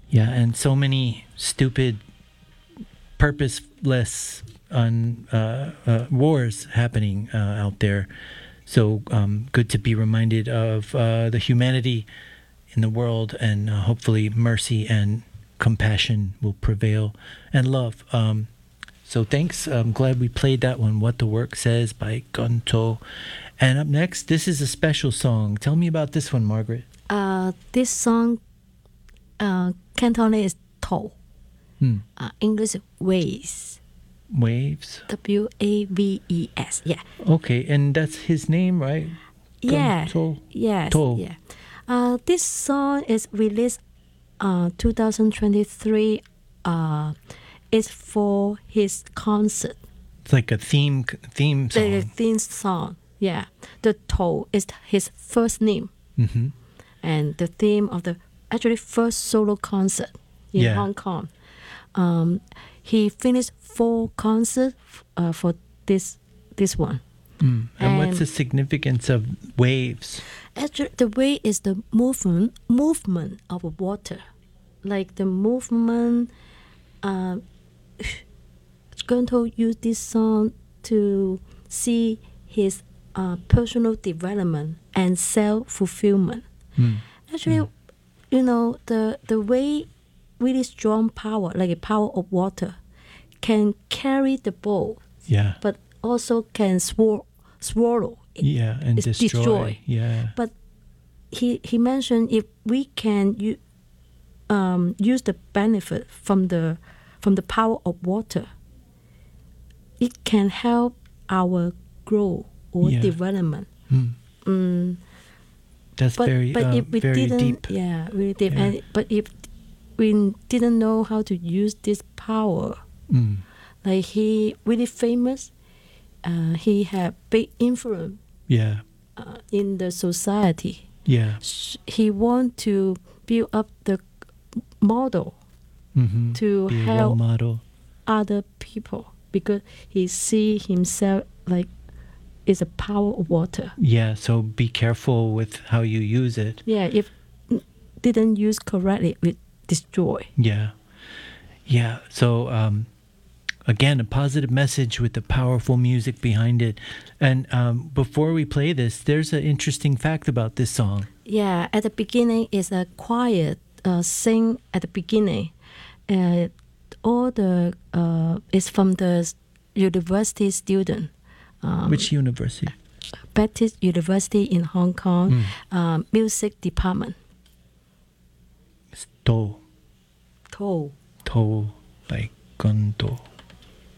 Yeah, and so many stupid, purposeless wars happening out there. So good to be reminded of the humanity in the world, and hopefully mercy and compassion will prevail, and love. So thanks. I'm glad we played that one, What the Work Says by Gonto. And up next, this is a special song. Tell me about this one, Margaret. This song, Cantonese is To. English Waves. Waves? Waves. Yeah. Okay, and that's his name, right? Yeah. Gonto? Yes. To. Yeah. This song is released 2023. It's for his concert. It's like a theme song. The theme song. Yeah. The To is his first name. Mm-hmm. And the theme of the actually first solo concert in Hong Kong. He finished 4 concerts for this one. And what's the significance of waves? Actually, the wave is the movement of water, like the movement. Gonto used this song to see his personal development and self-fulfillment. Actually, the way really strong power, like a power of water, can carry the boat, but also can swallow it. Yeah, and destroy. Yeah. But he mentioned if we can use the benefit from the power of water, it can help our growth or development. That's very deep. Yeah, really deep. Yeah. But if we didn't know how to use this power, like he really famous, he had big influence. Yeah. In the society. Yeah. He want to build up the model to be help a role model. Other people, because he see himself like is a power of water. Yeah, so be careful with how you use it. Yeah, if didn't use correctly, it destroy. Yeah. Yeah, so again, a positive message with the powerful music behind it. And before we play this, there's an interesting fact about this song. Yeah, at the beginning is a quiet sing at the beginning. All the is from the university student. Which university? Baptist University in Hong Kong, music department. To To. by Gonto.